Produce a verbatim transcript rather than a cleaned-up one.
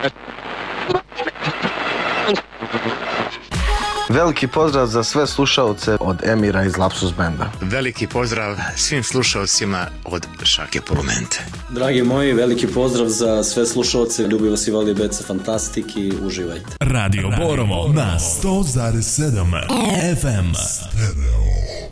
Veliki pozdrav za sve slušaoce od Emira iz Lapsus Benda. Veliki pozdrav svim slušaocima od Šake Polumente. Dragi moji, veliki pozdrav za sve slušaoce. Ljubi vas i voli Beca Fantastik i uživajte. Radio Borovo na sto zarez sedam F M. Stereo.